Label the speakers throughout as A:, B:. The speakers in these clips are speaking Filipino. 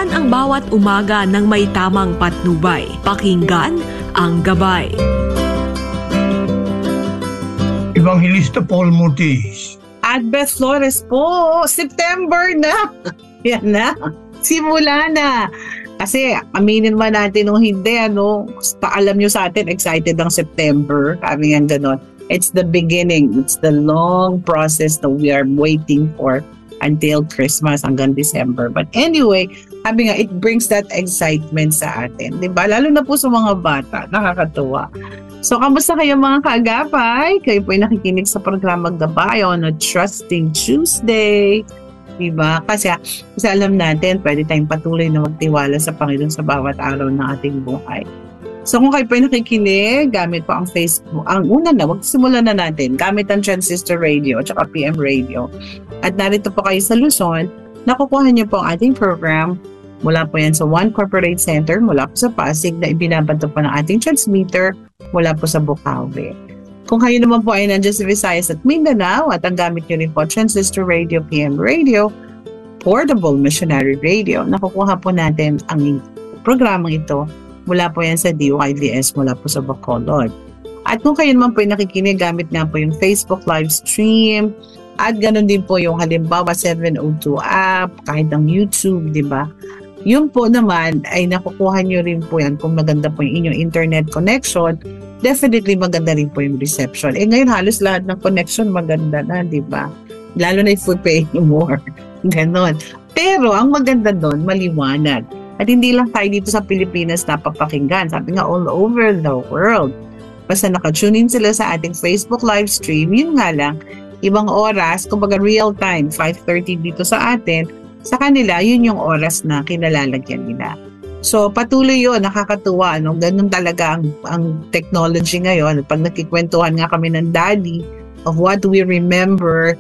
A: Simulahan ang bawat umaga ng may tamang patnubay. Pakinggan ang Gabay.
B: Evangelista Paul Mortis.
C: At Beth Flores po, September na. Yan na. Simula na. Kasi aminin man natin o hindi, paalam nyo sa atin, excited ang September. Kami nga ganon. It's the beginning. It's the long process that we are waiting for until Christmas hanggang December. But anyway, sabi nga, it brings that excitement sa atin. Diba? Lalo na po sa mga bata. Nakakatuwa. So, kamusta kayo mga kaagapay? Kayo po ay nakikinig sa programang Gabay on a Trusting Tuesday. Diba? Kasi alam natin, pwede tayong patuloy na magtiwala sa Panginoon sa bawat araw ng ating buhay. So kung kayo po ay nakikinig, gamit po ang Facebook. Ang una na, simulan na natin. Gamit ang Transistor Radio at saka PM Radio. At narito po kayo sa Luzon, nakukuha niyo po ang ating program. Mula po yan sa One Corporate Center, mula po sa Pasig na ibinabanto po ng ating transmitter mula po sa Bukawi. Kung kayo naman po ay nandiyan sa Visayas at Mindanao at ang gamit niyo rin po Transistor Radio, PM Radio, Portable Missionary Radio, nakukuha po natin ang programang ito mula po yan sa DYVS mula po sa Bacolod. At kung kayo naman po ay nakikinig, gamit nga po yung Facebook live stream at ganun din po yung halimbawa 702 app, kahit ang YouTube, di ba? Yun po naman ay nakukuha nyo rin po yan kung maganda po yung inyong internet connection. Definitely maganda rin po yung reception. Ngayon halos lahat ng connection maganda na, di ba? Lalo na if we pay more. Ganon. Pero ang maganda doon, maliwanag. At hindi lang tayo dito sa Pilipinas napapakinggan. Sabi nga, all over the world. Basta nakatune in sila sa ating Facebook live stream, yun nga lang, ibang oras, kumbaga real time, 5:30 dito sa atin, sa kanila, yun yung oras na kinalalagyan nila. So, patuloy yun, nakakatuwa. Ganun talaga ang technology ngayon. Pag nakikwentuhan nga kami ng daddy of what we remember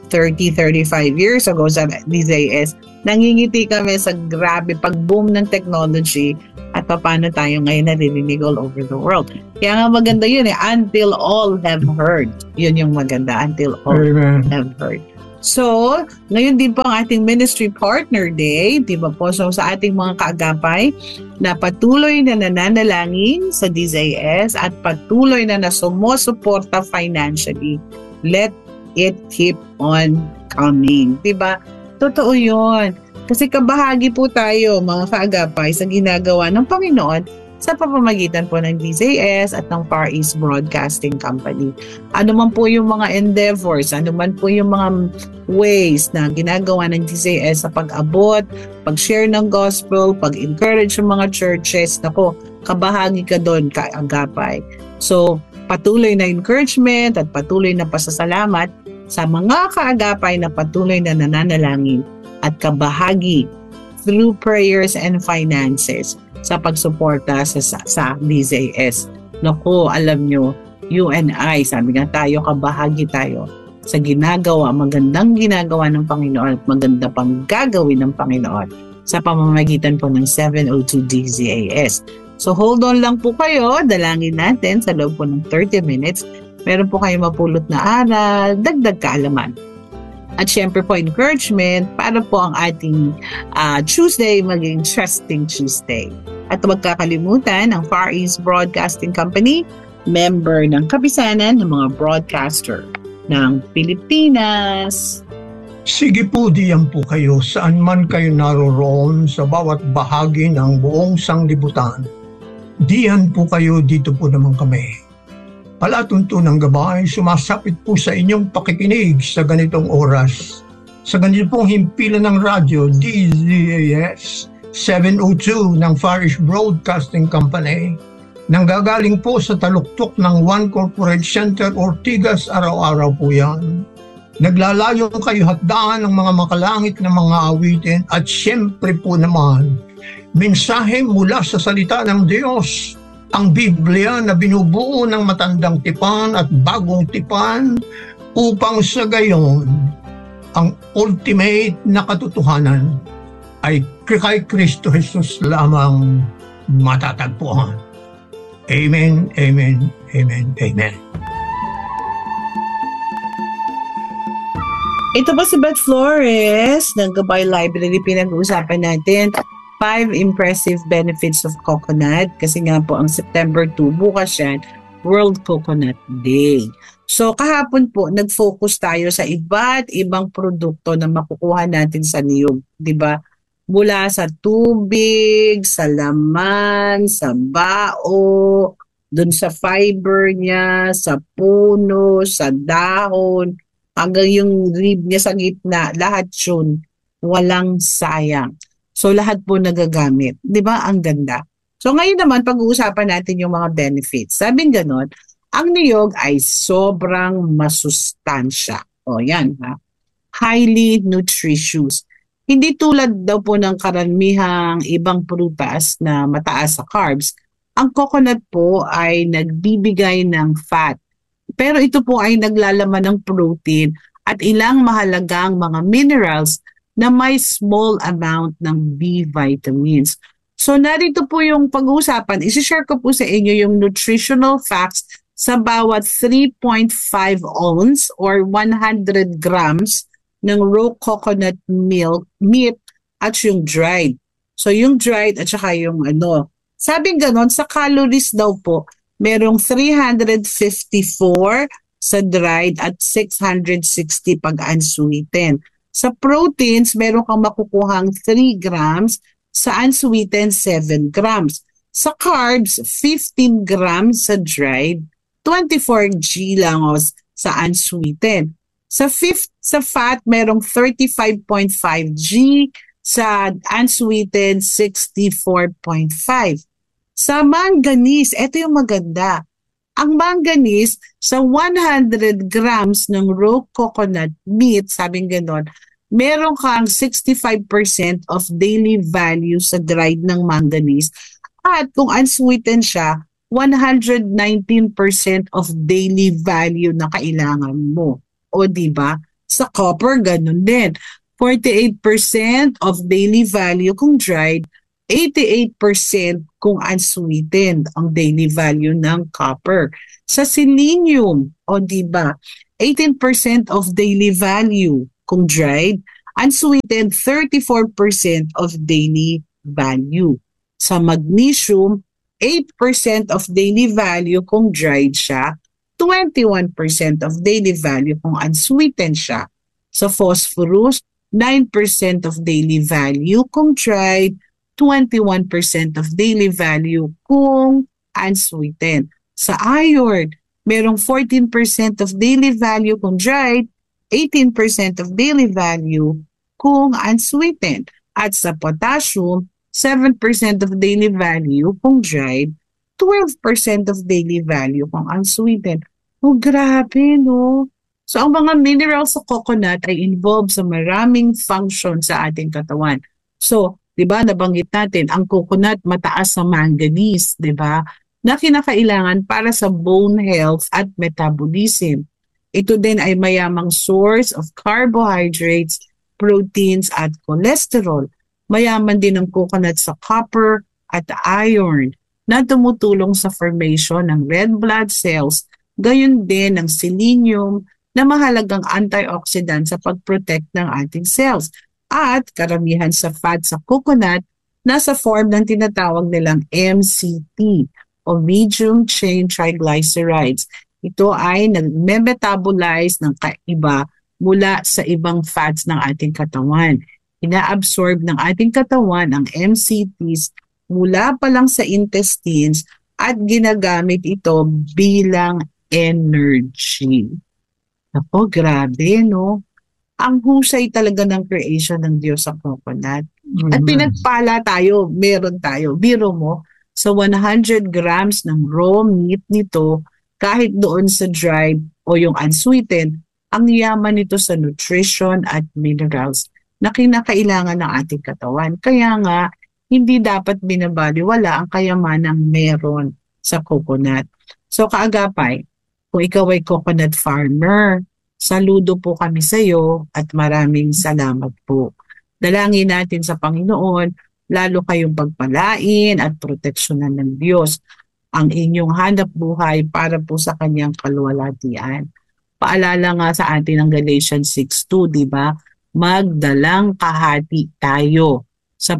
C: 30-35 years ago sa DZS, nangingiti kami sa grabe pag-boom ng technology at paano tayo ngayon naririnig all over the world. Kaya nga maganda yun until all have heard. Yun yung maganda, until all
B: Amen.
C: Have heard. So, ngayon din po ang ating Ministry Partner Day, di ba po? So, sa ating mga kaagapay na patuloy na nananalangin sa DZS at patuloy na sumusuporta financially, let it keep on coming. Diba? Totoo yun. Kasi kabahagi po tayo, mga kaagapay, sa ginagawa ng Panginoon sa pamamagitan po ng DZS at ng Far East Broadcasting Company. Ano man po yung mga endeavors, ano man po yung mga ways na ginagawa ng DZS sa pag-abot, pag-share ng gospel, pag-encourage yung mga churches, nako, kabahagi ka doon, kaagapay. So, patuloy na encouragement at patuloy na pasasalamat sa mga kaagapay na patuloy na nananalangin at kabahagi through prayers and finances sa pagsuporta sa DZS. Naku, alam nyo, you and I, sabi nga tayo, kabahagi tayo sa magandang ginagawa ng Panginoon at maganda pang gagawin ng Panginoon sa pamamagitan po ng 702 DZAS. So hold on lang po kayo, dalangin natin sa loob po ng 30 minutes. Meron po kayo mapulot na aral, dagdag kaalaman. At syempre po encouragement para po ang ating Tuesday maging Trusting Tuesday. At huwag kakalimutan ang Far East Broadcasting Company, member ng kapisanan ng mga broadcaster ng Pilipinas.
B: Sige po, diyan po kayo saan man kayo naroroon sa bawat bahagi ng buong sanglibutan. Diyan po kayo, dito po naman kami. Palatuntunang Gabay, sumasapit po sa inyong pakikinig sa ganitong oras. Sa ganito pong himpilan ng radyo, DZAS 702 ng Far East Broadcasting Company, nanggagaling po sa taluktok ng One Corporate Center, Ortigas, araw-araw po yan. Naglalayo kayo hatdaan ng mga makalangit na mga awitin at siyempre po naman, mensahe mula sa salita ng Diyos, ang Biblia na binubuo ng matandang tipan at bagong tipan upang sa gayon ang ultimate na katotohanan ay kay Kristo Jesus lamang matatagpuan. Amen, amen, amen, amen.
C: Ito po si Beth Flores ng Gabay Library. Pinag-uusapan natin 5 impressive benefits of coconut. Kasi nga po ang September 2, bukas yan, World Coconut Day. So kahapon po, nag-focus tayo sa iba't ibang produkto na makukuha natin sa niyog. Diba? Mula sa tubig, sa laman, sa bao, dun sa fiber niya, sa puno, sa dahon, hanggang yung rib niya sa gitna, lahat yun, walang sayang. So lahat po nagagamit. Di ba? Ang ganda. So ngayon naman, pag-uusapan natin yung mga benefits. Sabing ganon, ang niyog ay sobrang masustansya. O yan ha. Highly nutritious. Hindi tulad daw po ng karamihang ibang prutas na mataas sa carbs. Ang coconut po ay nagbibigay ng fat. Pero ito po ay naglalaman ng protein at ilang mahalagang mga minerals na may small amount ng B vitamins. So narito po yung pag-uusapan. Isi-share ko po sa inyo yung nutritional facts sa bawat 3.5 ounce or 100 grams ng raw coconut milk, meat at yung dried. So yung dried at saka yung Sabing ganon, sa calories daw po, merong 354 sa dried at 660 pag unsweetened. Sa proteins, meron kang makukuhang 3 grams, sa unsweetened 7 grams. Sa carbs, 15 grams sa dried, 24 g lang sa unsweetened. Sa fat, merong 35.5 g, sa unsweetened 64.5. Sa manganese, ito yung maganda. Ang manganese, sa 100 grams ng raw coconut meat, sabing ganon, meron kang 65% of daily value sa dried ng manganese. At kung unsweetened siya, 119% of daily value na kailangan mo. O diba? Sa copper, ganon din. 48% of daily value kung dried, 88% kung unsweetened ang daily value ng copper. Sa selenium, o diba, 18% of daily value kung dried, unsweetened 34% of daily value. Sa magnesium, 8% of daily value kung dried siya, 21% of daily value kung unsweetened siya. Sa phosphorus, 9% of daily value kung dried, 21% of daily value kung unsweetened. Sa iron, merong 14% of daily value kung dried, 18% of daily value kung unsweetened. At sa potassium, 7% of daily value kung dried, 12% of daily value kung unsweetened. Oh, grabe, no? So, ang mga minerals sa coconut ay involved sa maraming function sa ating katawan. So, di ba, nabanggit natin, ang coconut mataas sa manganese, di ba, na kinakailangan para sa bone health at metabolism. Ito din ay mayamang source of carbohydrates, proteins at cholesterol. Mayaman din ang coconut sa copper at iron na tumutulong sa formation ng red blood cells, gayon din ng selenium na mahalagang antioxidant sa pag-protect ng ating cells. At karamihan sa fat sa coconut nasa form ng tinatawag nilang MCT o medium chain triglycerides. Ito ay nagme-metabolize ng kaiba mula sa ibang fats ng ating katawan. Ina-absorb ng ating katawan ang MCTs mula pa lang sa intestines at ginagamit ito bilang energy. Ako, grabe, no? Ang husay talaga ng creation ng Diyos sa coconut. At pinagpala tayo, meron tayo. Biro mo, sa 100 grams ng raw meat nito, kahit doon sa dried o yung unsweetened, ang yaman nito sa nutrition at minerals na kinakailangan ng ating katawan. Kaya nga, hindi dapat binabaliwala ang kayamanang meron sa coconut. So kaagapay, kung ikaw ay coconut farmer, saludo po kami sa iyo at maraming salamat po. Dalangin natin sa Panginoon, lalo kayong pagpalain at proteksyonan ng Diyos ang inyong hanap buhay para po sa kanyang kaluwalhatian. Paalala nga sa atin ng Galatians 6:2, di ba? Magdalang kahati tayo sa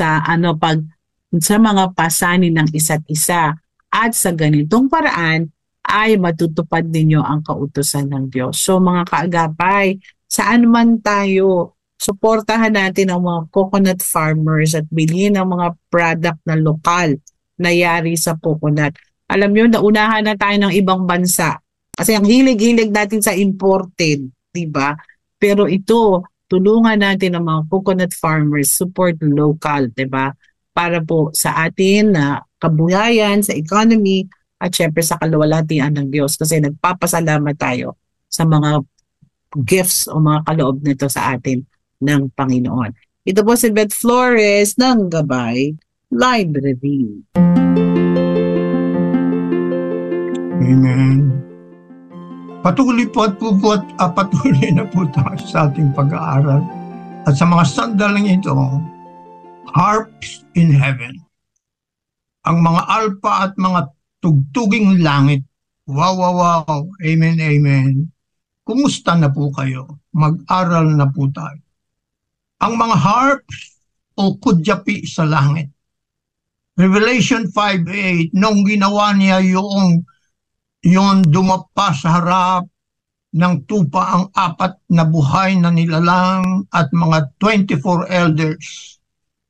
C: sa mga pasanin ng isa't isa. At sa ganitong paraan ay matutupad ninyo ang kautusan ng Diyos. So mga kaagapay, saan man tayo, suportahan natin ang mga coconut farmers at bilhin ang mga product na lokal na yari sa coconut. Alam nyo, naunahan na tayo ng ibang bansa. Kasi ang hilig-hilig natin sa imported, di ba? Pero ito, tulungan natin ang mga coconut farmers, support local, di ba? Para po sa atin na kabuhayan, sa economy, at syempre sa kaluwalhatian ng Diyos. Kasi nagpapasalamat tayo sa mga gifts o mga kaloob nito sa atin ng Panginoon. Ito po si Beth Flores ng Gabay Library.
B: Amen. Patuloy na po tayo sa ating pag-aaral. At sa mga sandaling ito, Harps in Heaven. Ang mga alpa at mga tugtuging langit. Wow, wow, wow. Amen, amen. Kumusta na po kayo? Mag-aral na po tayo. Ang mga harps o kudyapi sa langit. Revelation 5:8, nung ginawa niya yung dumapa sa harap ng tupa ang apat na buhay na nilalang at mga 24 elders.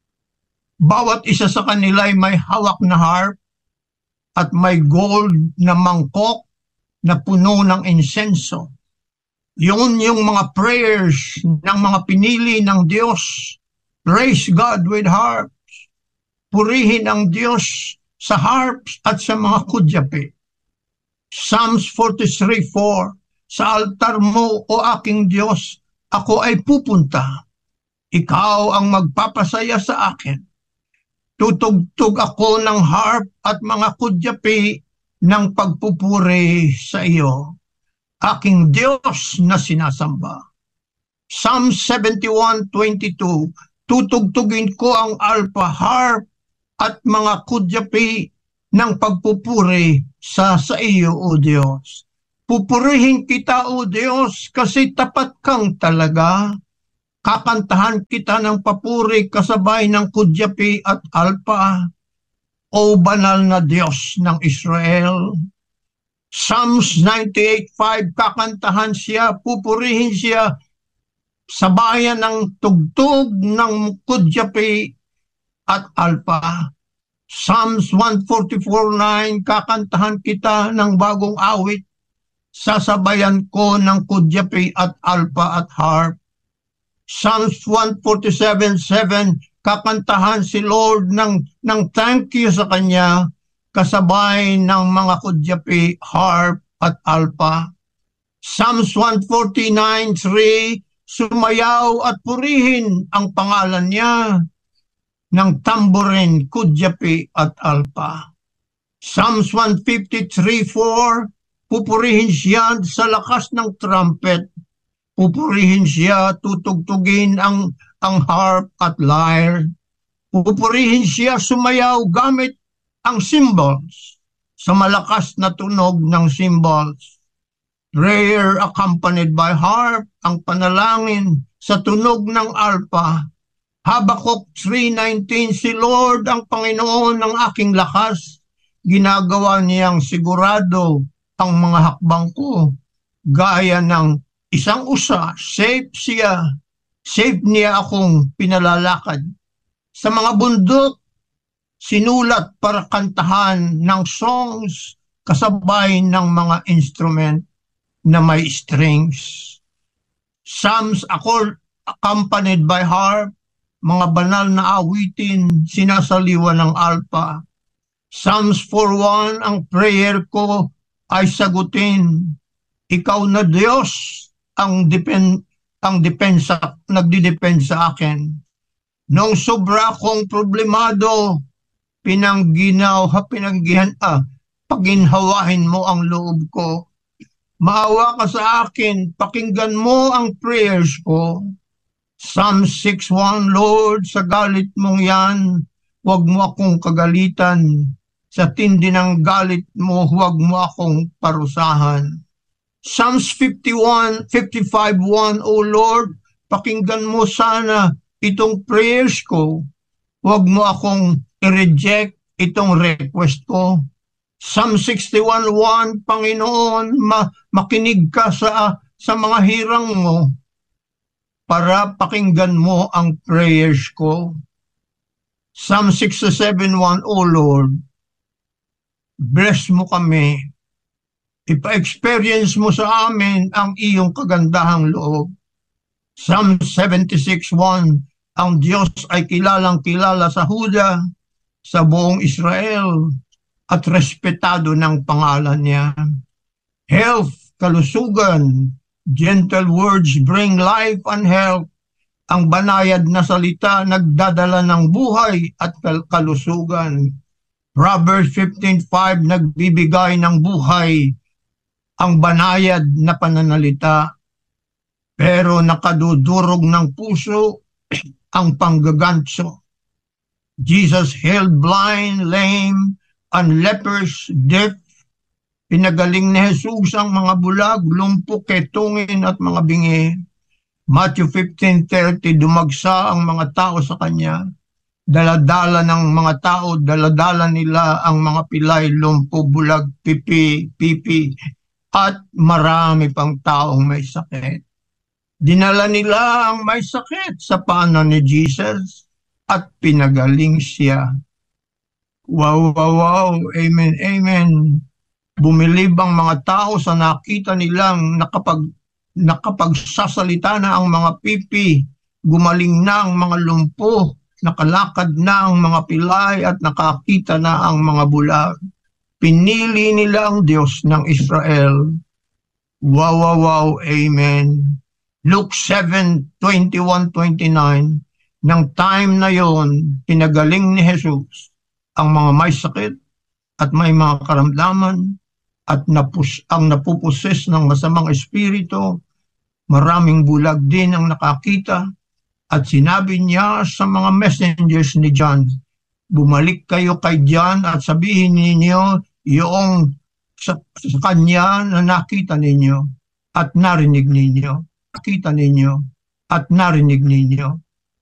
B: Bawat isa sa kanila ay may hawak na harp at may gold na mangkok na puno ng insenso. Yun yung mga prayers ng mga pinili ng Diyos. Praise God with harps. Purihin ang Diyos sa harps at sa mga kudyapi. Psalms 43:4, sa altar mo, o aking Diyos, ako ay pupunta. Ikaw ang magpapasaya sa akin. Tutugtog ako ng harp at mga kudyapi ng pagpupuri sa iyo, aking Diyos na sinasamba. Psalm 71:22, tutugtugin ko ang alpa, harp at mga kudyapi ng pagpupuri sa iyo, O Diyos. Pupurihin kita, O Diyos, kasi tapat kang talaga. Kakantahan kita ng papuri kasabay ng kudyapi at alpa, O banal na Diyos ng Israel. Psalms 98:5, kakantahan siya, pupurihin siya sa bayan ng tugtog ng kudyapi at alpa. Psalms 144:9, kakantahan kita ng bagong awit, sasabayan ko ng kudyapi at alpa at harp. Psalms 147:7, kakantahan si Lord ng thank you sa Kanya, kasabay ng mga kudyapi, harp at alpa. Psalms 149:3, sumayaw at purihin ang pangalan niya ng tamborin, kudyapi at alpa. Psalms 153:4, pupurihin siya sa lakas ng trumpet. Pupurihin siya, tutugtugin ang harp at lyre. Pupurihin siya, sumayaw gamit ang cymbals sa malakas na tunog ng cymbals. Prayer accompanied by harp, ang panalangin sa tunog ng alpa. Habakuk 3:19, si Lord ang Panginoon ng aking lakas. Ginagawa niyang sigurado ang mga hakbang ko. Gaya ng isang usa, safe niya akong pinalalakad. Sa mga bundok, sinulat para kantahan ng songs kasabay ng mga instrument na may strings. Psalms accompanied by harp, mga banal na awitin, sinasaliwa ng alpa. Psalms 4:1, ang prayer ko ay sagutin. Ikaw na Diyos nagdidepensa sa akin. Nung sobra akong problemado, paginhawahin mo ang loob ko. Maawa ka sa akin, pakinggan mo ang prayers ko. Psalm 6:1, Lord, sa galit mong yan, huwag mo akong kagalitan. Sa tindi ng galit mo, huwag mo akong parusahan. Psalms 55:1, O Lord, pakinggan mo sana itong prayers ko. Huwag mo akong i-reject itong request ko. Psalm 61:1, Panginoon, makinig ka sa mga hirang mo para pakinggan mo ang prayers ko. Psalm 67:1, O Lord, bless mo kami. Ipa-experience mo sa amin ang iyong kagandahang loob. Psalm 76:1, ang Diyos ay kilalang kilala sa Huda, sa buong Israel, at respetado ng pangalan niya. Health, kalusugan, gentle words bring life and health. Ang banayad na salita nagdadala ng buhay at kalusugan. Proverbs 15:5, nagbibigay ng buhay ang banayad na pananalita. Pero nakadudurog ng puso ang panggaganso. Jesus healed blind, lame, and lepers, deaf. Pinagaling ni Jesus ang mga bulag, lumpo, ketungin at mga bingi. Matthew 15:30, dumagsa ang mga tao sa kanya. Daladala ng mga tao, daladala nila ang mga pilay, lumpo, bulag, pipi, at marami pang taong may sakit. Dinala nila ang may sakit sa paanan ni Jesus at pinagaling siya. Wow, wow, wow. Amen, amen. Bumilib ang mga tao sa nakita nilang nakapagsasalita na ang mga pipi, gumaling na ang mga lumpo, nakalakad na ang mga pilay at nakakita na ang mga bulag. Pinili nila ang Diyos ng Israel. Wow, wow, wow. Amen. Luke 7:21-29, ng time na yon, pinagaling ni Jesus ang mga may sakit at may mga karamdaman at ang napupuses ng masamang espiritu. Maraming bulag din ang nakakita at sinabi niya sa mga messengers ni John, bumalik kayo kay John at sabihin ninyo yung sa kanya na nakita ninyo at narinig ninyo. Nakita ninyo at narinig ninyo.